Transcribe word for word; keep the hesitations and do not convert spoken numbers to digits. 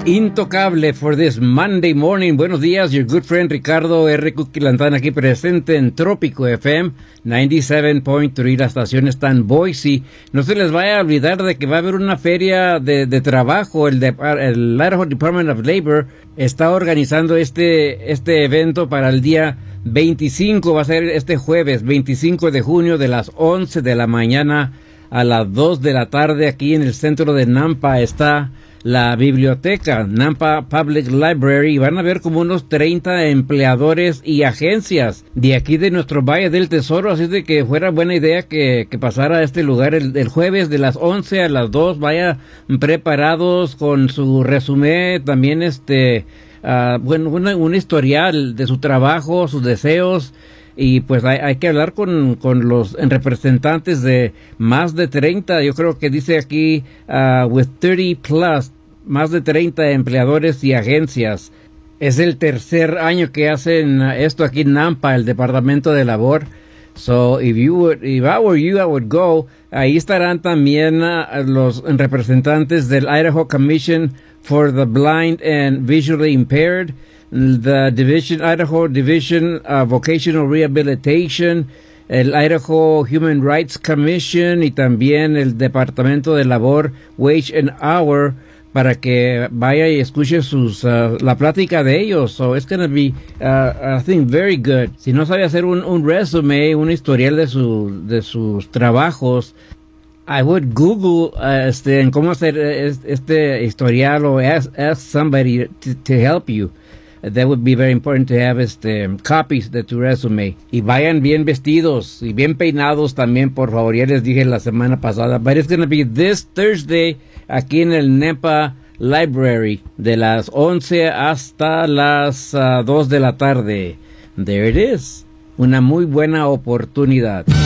Intocable for this Monday morning. Buenos días, your good friend Ricardo R. Cuquilantán aquí presente en Trópico F M noventa y siete punto tres. La estación está en Boise. No se les vaya a olvidar de que va a haber una feria de, de trabajo. El, de, el Idaho Department of Labor está organizando este, este evento para el día veinticinco. Va a ser este jueves veinticinco de junio de las once de la mañana a las dos de la tarde. Aquí en el centro de Nampa está la biblioteca Nampa Public Library, y van a ver como unos treinta empleadores y agencias de aquí de nuestro Valle del Tesoro, así de que fuera buena idea que, que pasara a este lugar el, el jueves de las once a las dos. Vaya preparados con su resumen, también este uh, bueno, una, un historial de su trabajo, sus deseos. Y pues hay, hay que hablar con, con los representantes de más de treinta, yo creo que dice aquí, uh, with thirty plus, más de treinta empleadores y agencias. Es el tercer año que hacen esto aquí en Nampa, el Departamento de Labor. So, if you would, if I were you, I would go. Ahí estarán también uh, los representantes del Idaho Commission for the Blind and Visually Impaired, the Division, Idaho Division of Vocational Rehabilitation, el Idaho Human Rights Commission y también el Departamento de Labor, Wage and Hour, para que vaya y escuche sus uh, la plática de ellos. So it's going to be, uh, I think, very good. Si no sabe hacer un, un resume, un historial de, su, de sus trabajos, I would Google uh, este, en cómo hacer este historial, o ask, ask somebody to, to help you. That would be very important to have este, copies de tu resume. Y vayan bien vestidos y bien peinados también, por favor. Ya les dije la semana pasada. But it's going to be this Thursday aquí en el Nampa Library de las once hasta las uh, dos de la tarde. There it is. Una muy buena oportunidad.